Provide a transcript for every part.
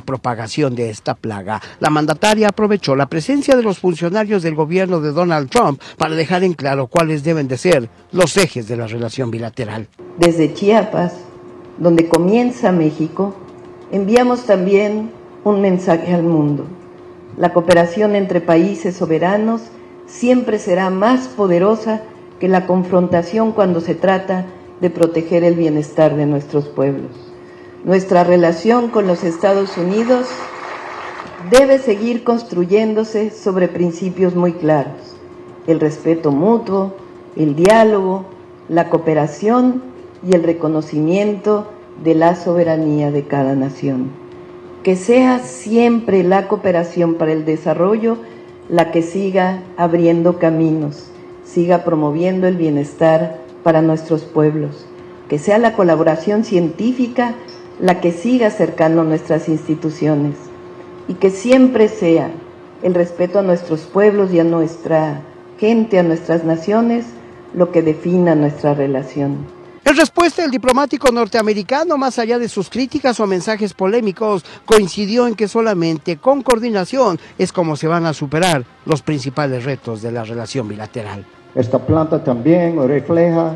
propagación de esta plaga. La mandataria aprovechó la presencia de los funcionarios del gobierno de Donald Trump para dejar en claro cuáles deben de ser los ejes de la relación bilateral. Desde Chiapas, donde comienza México, enviamos también un mensaje al mundo. La cooperación entre países soberanos siempre será más poderosa que la confrontación cuando se trata de proteger el bienestar de nuestros pueblos. Nuestra relación con los Estados Unidos debe seguir construyéndose sobre principios muy claros: el respeto mutuo, el diálogo, la cooperación y el reconocimiento de la soberanía de cada nación. Que sea siempre la cooperación para el desarrollo la que siga abriendo caminos, siga promoviendo el bienestar para nuestros pueblos. Que sea la colaboración científica la que siga acercando nuestras instituciones. Y que siempre sea el respeto a nuestros pueblos y a nuestra gente, a nuestras naciones, lo que defina nuestra relación. En respuesta, el diplomático norteamericano, más allá de sus críticas o mensajes polémicos, coincidió en que solamente con coordinación es como se van a superar los principales retos de la relación bilateral. Esta planta también refleja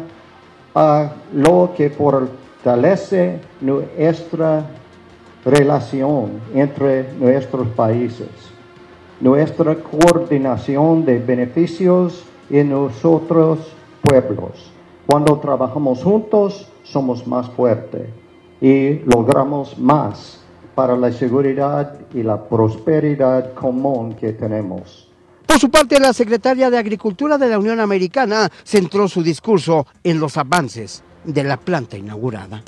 lo que fortalece nuestra relación entre nuestros países, nuestra coordinación de beneficios en nosotros pueblos. Cuando trabajamos juntos, somos más fuertes y logramos más para la seguridad y la prosperidad común que tenemos. Por su parte, la secretaria de Agricultura de la Unión Americana centró su discurso en los avances de la planta inaugurada.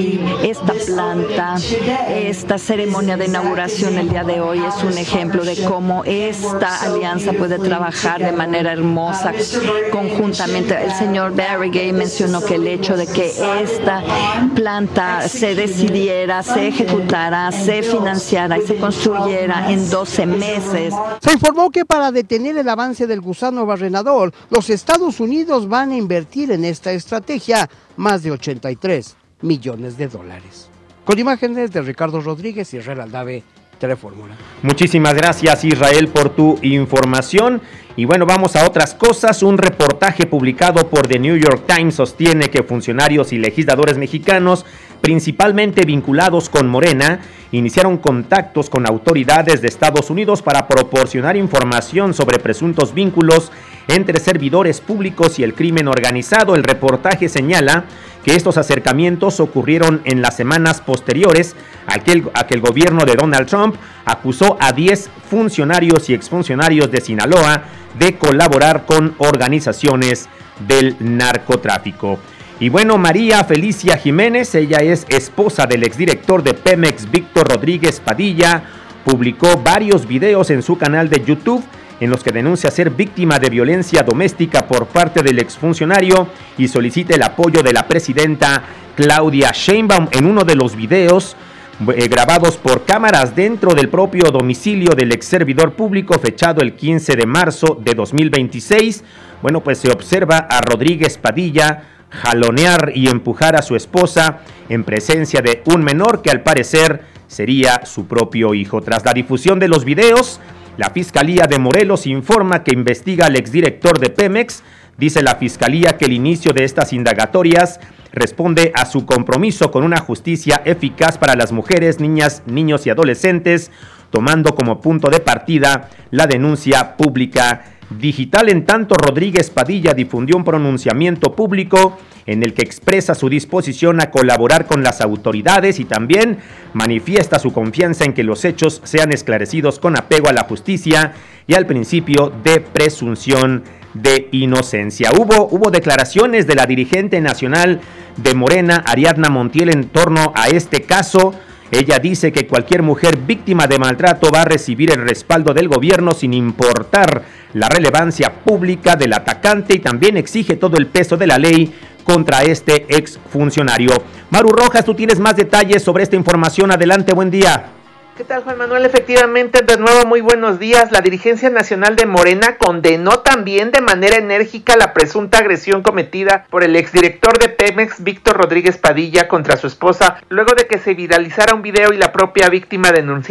Esta planta, esta ceremonia de inauguración el día de hoy es un ejemplo de cómo esta alianza puede trabajar de manera hermosa conjuntamente. El señor Barry Gay mencionó que el hecho de que esta planta se decidiera, se ejecutara, se financiara y se construyera en 12 meses. Se informó que para detener el avance del gusano barrenador, los Estados Unidos van a invertir en esta estrategia más de 83 millones de dólares. Con imágenes de Ricardo Rodríguez y Israel Aldave, Telefórmula. Muchísimas gracias, Israel, por tu información. Y bueno, vamos a otras cosas. Un reportaje publicado por The New York Times sostiene que funcionarios y legisladores mexicanos, principalmente vinculados con Morena, iniciaron contactos con autoridades de Estados Unidos para proporcionar información sobre presuntos vínculos entre servidores públicos y el crimen organizado. El reportaje señala que estos acercamientos ocurrieron en las semanas posteriores a que el gobierno de Donald Trump acusó a 10 funcionarios y exfuncionarios de Sinaloa de colaborar con organizaciones del narcotráfico. Y bueno, María Felicia Jiménez, ella es esposa del exdirector de Pemex, Víctor Rodríguez Padilla, publicó varios videos en su canal de YouTube en los que denuncia ser víctima de violencia doméstica por parte del exfuncionario y solicita el apoyo de la presidenta Claudia Sheinbaum. En uno de los videos grabados por cámaras dentro del propio domicilio del ex servidor público, fechado el 15 de marzo de 2026, bueno, pues se observa a Rodríguez Padilla jalonear y empujar a su esposa en presencia de un menor que al parecer sería su propio hijo. Tras la difusión de los videos, la Fiscalía de Morelos informa que investiga al exdirector de Pemex. Dice la Fiscalía que el inicio de estas indagatorias responde a su compromiso con una justicia eficaz para las mujeres, niñas, niños y adolescentes, tomando como punto de partida la denuncia pública digital. En tanto, Rodríguez Padilla difundió un pronunciamiento público en el que expresa su disposición a colaborar con las autoridades y también manifiesta su confianza en que los hechos sean esclarecidos con apego a la justicia y al principio de presunción de inocencia. Hubo declaraciones de la dirigente nacional de Morena, Ariadna Montiel, en torno a este caso. Ella dice que cualquier mujer víctima de maltrato va a recibir el respaldo del gobierno sin importar la relevancia pública del atacante, y también exige todo el peso de la ley contra este exfuncionario. Maru Rojas, tú tienes más detalles sobre esta información. Adelante, buen día. ¿Qué tal, Juan Manuel? Efectivamente, de nuevo, muy buenos días. La dirigencia nacional de Morena condenó también de manera enérgica la presunta agresión cometida por el exdirector de Pemex, Víctor Rodríguez Padilla, contra su esposa, luego de que se viralizara un video y la propia víctima denunciara